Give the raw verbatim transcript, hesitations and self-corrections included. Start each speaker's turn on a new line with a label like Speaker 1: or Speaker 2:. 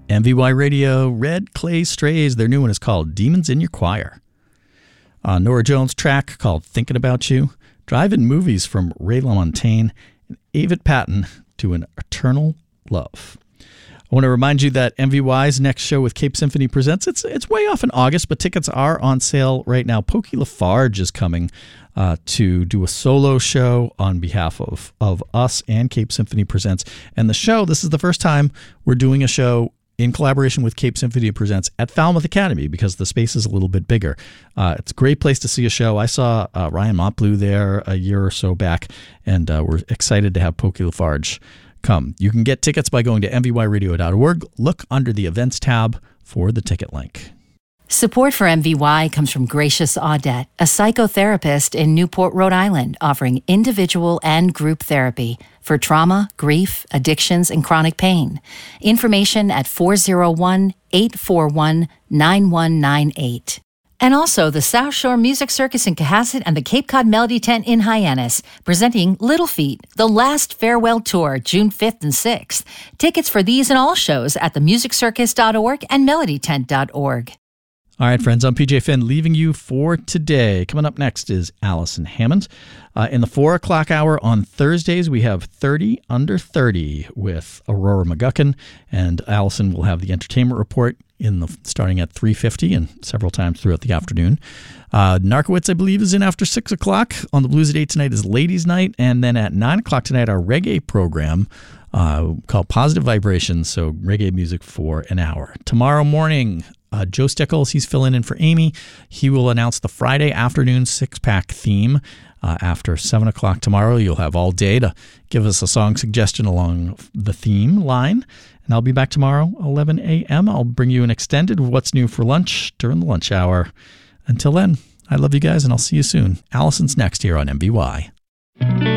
Speaker 1: M V Y Radio, Red Clay Strays. Their new one is called Demons in Your Choir. Uh, Norah Jones' track called Thinking About You. Drive-in movies from Ray LaMontagne. And Avid Patton to An Eternal Love. I want to remind you that M V Y's next show with Cape Symphony Presents, it's it's way off in August, but tickets are on sale right now. Pokey Lafarge is coming uh, to do a solo show on behalf of, of us and Cape Symphony Presents. And the show, this is the first time we're doing a show in collaboration with Cape Symphony Presents at Falmouth Academy because the space is a little bit bigger. Uh, it's a great place to see a show. I saw uh, Ryan Montbleu there a year or so back, and uh, we're excited to have Pokey Lafarge come. You can get tickets by going to m v y radio dot org. Look under the events tab for the ticket link.
Speaker 2: Support for M V Y comes from Gracious Audette, a psychotherapist in Newport, Rhode Island, offering individual and group therapy for trauma, grief, addictions, and chronic pain. Information at four oh one, eight four one, nine one nine eight. And also the South Shore Music Circus in Cohasset and the Cape Cod Melody Tent in Hyannis, presenting Little Feat, the last farewell tour, June fifth and sixth. Tickets for these and all shows at the music circus dot org and melody tent dot org.
Speaker 1: All right, friends, I'm P J Finn, leaving you for today. Coming up next is Allison Hammond. Uh, in the four o'clock hour on Thursdays, we have thirty under thirty with Aurora McGuckin, and Allison will have the entertainment report in the starting at three fifty and several times throughout the afternoon. Uh, Narkowitz, I believe, is in after six o'clock. On the Blues at eight tonight is Ladies' Night, and then at nine o'clock tonight, our reggae program uh, called Positive Vibrations, so reggae music for an hour. Tomorrow morning, Uh, Joe Stickles, he's filling in for Amy. He will announce the Friday afternoon six-pack theme uh, after seven o'clock tomorrow. You'll have all day to give us a song suggestion along the theme line. And I'll be back tomorrow, eleven a.m. I'll bring you an extended What's New for Lunch during the lunch hour. Until then, I love you guys, and I'll see you soon. Allison's next here on M V Y.